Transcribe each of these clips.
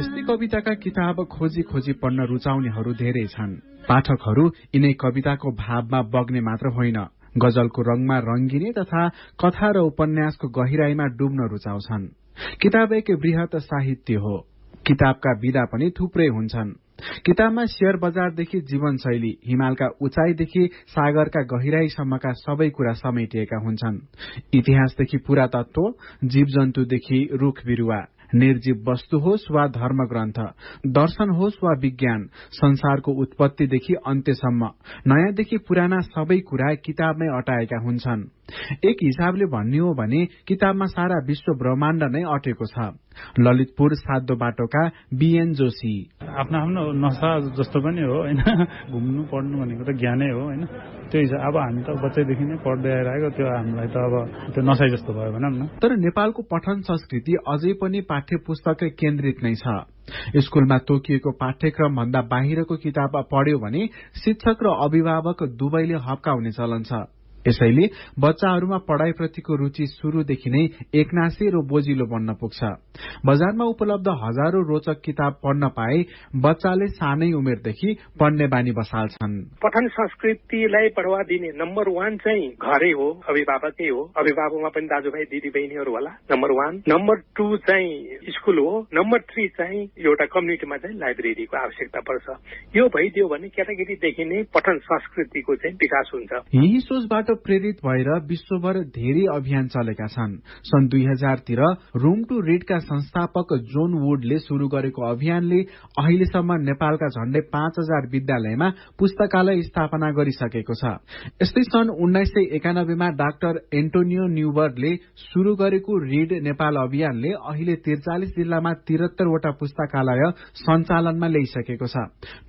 यस्तै कविताका किताब खोजी खोजी पढ्न रुचाउनेहरू धेरै छन्। पाठकहरू यिनै कविताको भावमा बग्ने मात्र होइन, गजलको रंगमा रंगिने तथा कथा र उपन्यासको गहिराईमा डुब्न रुचाउँछन्। किताब एक वृहत साहित्य हो। किताबका विधा पनि थुप्रै हुन्छन्। किताबमा शेयर बजारदेखि जीवनशैली, हिमालका उचाइदेखि सागरका गहिराईसम्मका सबै कुरा समेटिएका हुन्छन्। इतिहासदेखि पुरातत्व, जीवजन्तुदेखि रूख बिरूवा, निर्जीव वस्तु होस् वा धर्मग्रन्थ, दर्शन होस् वा विज्ञान, संसारको उत्पत्तिदेखि अन्त्यसम्म, नयाँदेखि पुराना सबै कुरा किताबमै अटाएका हुन्छन्। एक हिसाबले भन्ने हो भने किताबमा सारा विश्व ब्रह्माण्ड नै अटेको छ। ललितपुर सातो बाटोका बीएन जोशी। आफ्नो आफ्नो नशा जस्तो पनि हो हैन, घुम्नु पढ्नु भनेको त ज्ञानै हो हैन। त्यो हिसाब अब हामी त बच्चैदेखि नै पढ्दै आइरहेको, त्यो हामीलाई त अब त्यो नशा जस्तो भयो भनौँ न। तर नेपालको पठन संस्कृति अझै पनि पाठ्य पुस्तक केन्द्रित नै छ। स्कूलमा तोकिएको पाठ्यक्रम भन्दा बाहिरको किताब पढ्यो भने शिक्षक र अभिभावक दुवैले हप्काउने चलन छ। यसैले बच्चाहरूमा पढ़ाइप्रतिको रुचि शुरूदेखि नै एकनासे र बोजिलो बन्न पुग्छ। बजारमा उपलब्ध हजारौं रोचक किताब पढ्न पाए बच्चाले सानै उमेरदेखि पढ्ने बानी बसाल्छन्। पठन संस्कृतिलाई बढावा दिने नम्बर 1 चाहिँ घरै हो, अभिभावकै हो। अभिभावकमा पनि दाजुभाइ दिदीबहिनीहरू होला, नम्बर 1। नम्बर 2 चाहिँ स्कूल हो। नम्बर 3 चाहिँ एउटा कम्युनिटीमा चाहिँ लाइब्रेरीको आवश्यकता पर्छ। यो भइदियो भने केटाकेटीदेखि नै पठन संस्कृतिको चाहिँ विकास हुन्छ। यही सोचबाट प्रेरित भएर विश्वभर धेरै अभियान चलेका छन्। सन् 2000 तिर रूम टू रीडका संस्थापक जोन वुडले शुरू गरेको अभियानले अहिलेसम्म नेपालका झण्डै 5000 विद्यालयमा पुस्तकालय स्थापना गरिसकेको छ। यस्तै सन् 1991 मा डाक्टर एन्टोनियो न्यूबर्गले शुरू गरेको रीड नेपाल अभियानले अहिले 43 जिल्लामा 73 वटा पुस्तकालय सञ्चालनमा ल्याइसकेको छ।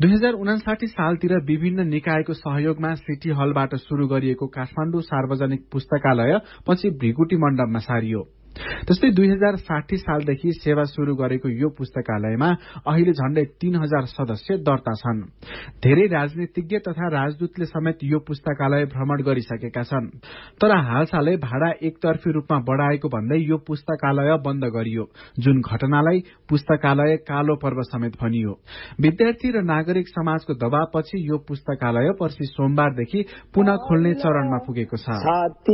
2059 सालतिर विभिन्न निकायको सहयोगमा सिटी हलबाट शुरू गरिएको काठमाडौँ सार्वजनिक पुस्तकालय पछि भृगुटी मण्डपमा सारियो। त्यस्तै 2060 सालदेखि सेवा शुरू गरेको यो पुस्तकालयमा अहिले झण्डै 3000 सदस्य दर्ता छन्। धेरै राजनीतिज्ञ तथा राजदूतले समेत यो पुस्तकालय भ्रमण गरिसकेका छन्। तर हालसालै भाडा एकतर्फी रूपमा बढाएको भन्दै यो पुस्तकालय बन्द गरियो, जुन घटनालाई पुस्तकालय कालो पर्व समेत भनियो। विद्यार्थी र नागरिक समाजको दबावपछि यो पुस्तकालय पर्सि सोमबारदेखि पुनः खोल्ने चरणमा पुगेको छ।